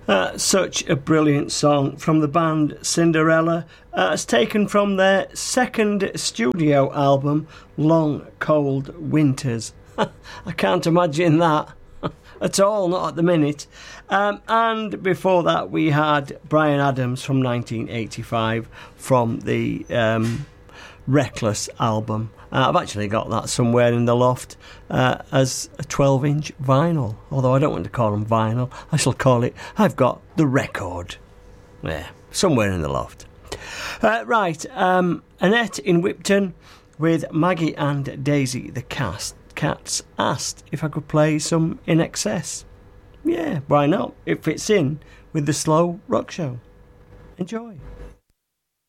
Such a brilliant song from the band Cinderella. It's taken from their second studio album, Long Cold Winters. I can't imagine that at all, not at the minute. And before that we had Bryan Adams from 1985 from the Reckless album. I've actually got that somewhere in the loft as a 12-inch vinyl, although I don't want to call them vinyl. I shall call it, I've got the record. Yeah, somewhere in the loft. Right, Annette in Whipton with Maggie and Daisy the Cats asked if I could play some In Excess. Yeah, why not? It fits in with the Slow Rock Show. Enjoy.